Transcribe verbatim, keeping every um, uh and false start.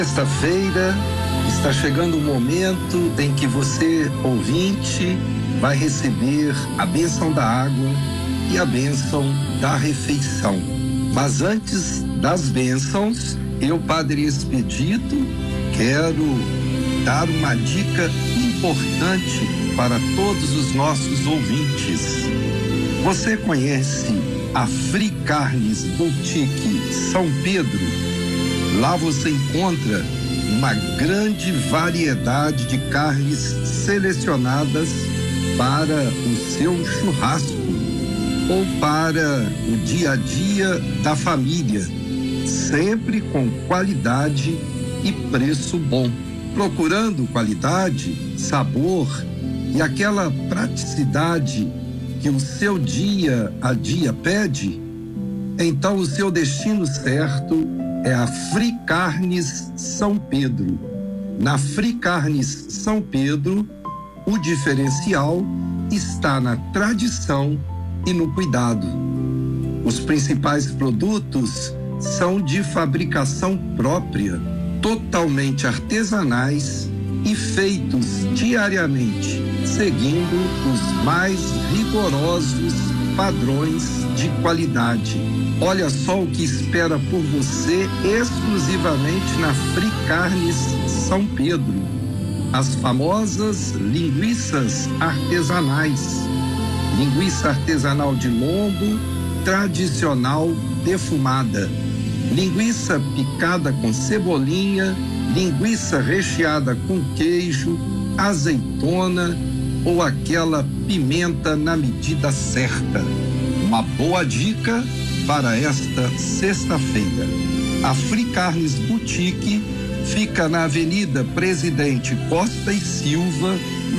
Sexta-feira está chegando o momento em que você, ouvinte, vai receber a bênção da água e a bênção da refeição. Mas antes das bênçãos, eu, Padre Expedito, quero dar uma dica importante para todos os nossos ouvintes. Você conhece a Free Carnes Boutique São Pedro? Lá você encontra uma grande variedade de carnes selecionadas para o seu churrasco ou para o dia a dia da família, sempre com qualidade e preço bom. Procurando qualidade, sabor e aquela praticidade que o seu dia a dia pede, então o seu destino certo é a Free Carnes São Pedro. Na Free Carnes São Pedro, o diferencial está na tradição e no cuidado. Os principais produtos são de fabricação própria, totalmente artesanais e feitos diariamente, seguindo os mais rigorosos padrões de qualidade. Olha só o que espera por você exclusivamente na Free Carnes São Pedro. As famosas linguiças artesanais. Linguiça artesanal de lombo, tradicional defumada. Linguiça picada com cebolinha, linguiça recheada com queijo, azeitona ou aquela pimenta na medida certa. Uma boa dica para esta sexta-feira. A Free Carnes Boutique fica na Avenida Presidente Costa e Silva,